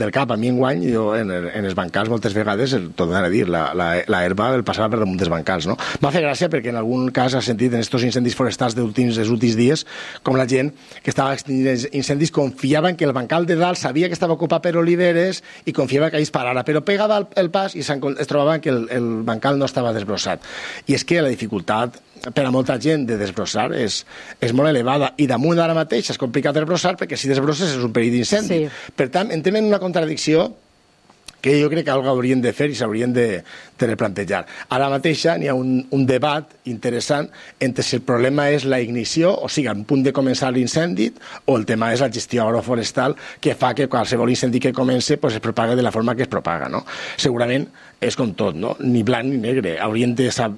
del cap. A mi enguany, jo en els bancals moltes vegades, tot a dir, la herba el passava per damunt dels bancals, no? M'ha fet gràcia perquè en algun cas has sentit en estos incendis forestals dels últims dies com la gent que estava extingint incendis confiava en que el bancal de dalt sabia que estava ocupat per oliveres i confiava que ells parara, però pegava el pas i es trobaven que el bancal no estava desbrossat. I és que la dificultat per a molta gent de desbrossar és molt elevada i damunt ara mateix és complicat desbrossar perquè si desbrosses és un perill d'incendi. Sí. Per tant, entrem en una contradicció que jo crec que algo haurien de fer i s'haurien de replantejar. Ara mateixa n'hi ha un debat interessant entre si el problema és la ignició, o sigui, al punt de començar l'incendi, o el tema és la gestió agroforestal que fa que qualsevol incendi que comença pues, es propaga de la forma que es propaga. No? Segurament és com tot, no? Ni blanc ni negre. Haurien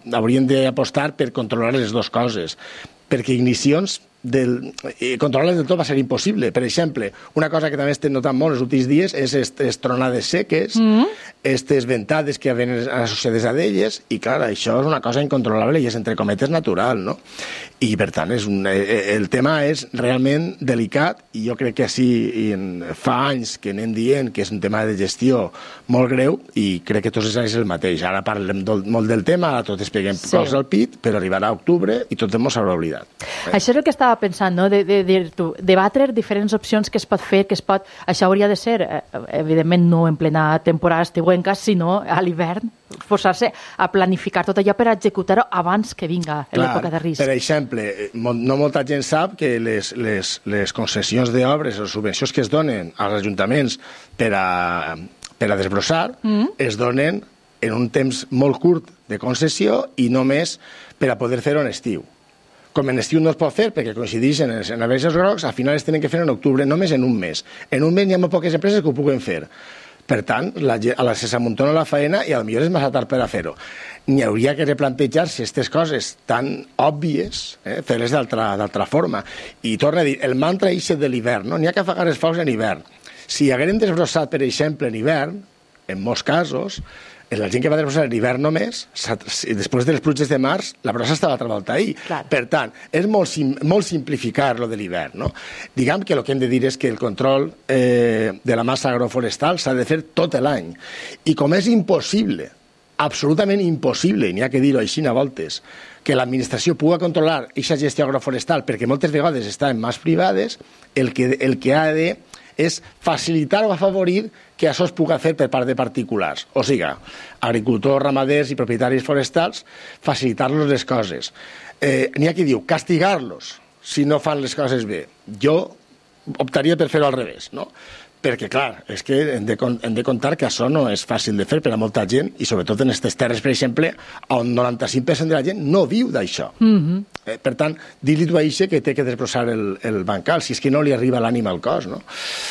d'apostar per controlar les dues coses, perquè ignicions controlar-les del tot va ser impossible. Per exemple, una cosa que també estem notant molt els últims dies és aquestes tronades seques, aquestes ventades que ven associades a d'elles, i clar, això és una cosa incontrolable i és entre cometes natural, no? I per tant, el tema és realment delicat i jo crec que així fa anys que anem dient que és un tema de gestió molt greu i crec que tots els anys és el mateix. Ara parlem molt del tema, ara tots peguem cols al pit, però arribarà a octubre i tot ens s'haurà oblidat. Això és el que estava pensant, no? Debatre diferents opcions que es pot fer, això hauria de ser, evidentment no en plena temporada estiuenca, sinó a l'hivern, forçar-se a planificar tot allò per executar-ho abans que vinga l'època de risc. Per exemple, no molta gent sap que les concessions d'obres o subvencions que es donen als ajuntaments per a desbrossar es donen en un temps molt curt de concessió i només per a poder fer-ho en estiu. Com en estiu no es pot fer perquè coincideixen en avisos grocs, al final es tenen que fer en octubre, només en un mes. En un mes hi ha molt poques empreses que ho puguen fer. Per tant, se s'amuntona la faena i potser és massa tard per a fer-ho. N'hi hauria que replantejar-se aquestes coses tan òbvies, fer-les d'altra forma. I torno a dir, el mantra ix de l'hivern, no? N'hi ha que apagar els focs en hivern. Si haguérem desbrossat, per exemple, en hivern, en molts casos, la gent que va desbrossar l'hivern només, després de les pluges de març, la brossa estava altra volta ahir. Clar. Per tant, és molt simplificar lo de l'hivern, no? Diguem que el que hem de dir és que el control de la massa agroforestal s'ha de fer tot l'any. I com és impossible, absolutament impossible, n'hi ha que dir-ho així a voltes, que l'administració pugui controlar aquesta gestió agroforestal, perquè moltes vegades està en mans privades, el que ha de és facilitar o afavorir que això es pugui fer per part de particulars. O sigui, agricultors, ramaders i propietaris forestals, facilitar-los les coses. N'hi ha qui diu castigar-los si no fan les coses bé. Jo optaria per fer-ho al revés, no? Perquè, clar, és que hem de comptar que això no és fàcil de fer per a molta gent i sobretot en aquestes terres, per exemple, on 95% de la gent no viu d'això. Per tant, dir-li tu a això que té que desbrossar el bancal, si és que no li arriba l'ànima al cos, no?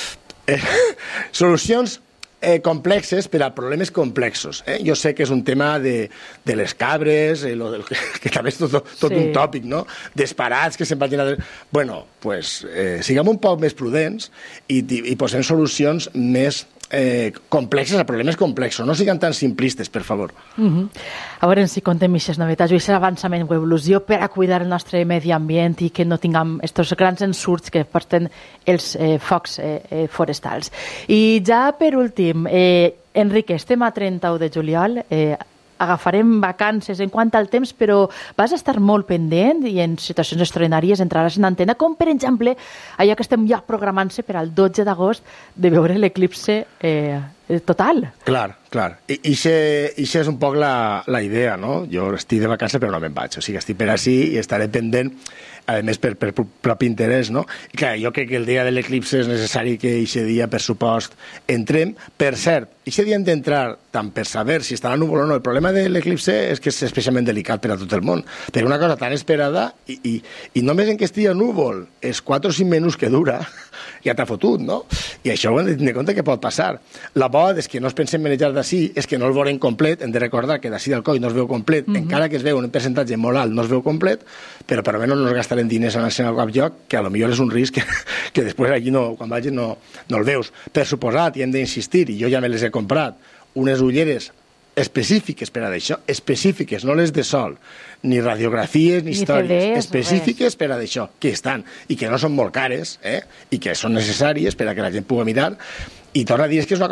Solucions complexes per a problemes complexos. Jo sé que és un tema de les cabres, que també és tot un tòpic, no? Disparats que se'n vagin a... Bueno, doncs siguem un poc més prudents i posem solucions més complexes a problemes complexos. No siguem tan simplistes, per favor. A veure si contem aquestes novetats, aquest avançament o evolució per a cuidar el nostre medi ambient i que no tinguem aquests grans ensurts que porten els focs forestals. I ja per últim, Enrique, estem a 31 de juliol, agafarem vacances en quant al temps, però vas estar molt pendent i en situacions extraordinàries entraràs en antena, com per exemple allò que estem ja programant-se per al 12 d'agost de veure l'eclipse total. Clar. I això és un poc la idea, no? Jo estic de vacances però no me'n vaig, o sigui, estic per ací i estaré pendent, a més per propi interès, no? I clar, jo crec que el dia de l'eclipse és necessari que aquest dia, per supost, entrem. Per cert, aquest dia hem d'entrar tant per saber si estarà núvol o no. El problema de l'eclipse és que és especialment delicat per a tot el món, perquè una cosa tan esperada i només en que estigui núvol els 4 o 5 minuts que dura ja t'ha fotut, no? I això ho hem de tenir en compte que pot passar. La bo és que no es pensem manejar d'ací, és que no el veurem complet, hem de recordar que d'ací del coll no es veu complet, encara que es veu en un percentatge molt alt no es veu complet, però per almenys no es gastarem diners en anar a cap lloc, que a lo millor és un risc que després allí quan vagis no el veus. Per suposat, i hem d'insistir, i jo ja me les he comprat, unes ulleres específiques per a d'això, específiques, no les de sol, ni radiografies ni històries, CDs, específiques per a d'això, que estan, i que no són molt cares, i que són necessàries per a que la gent pugui mirar, I torna a dir que és una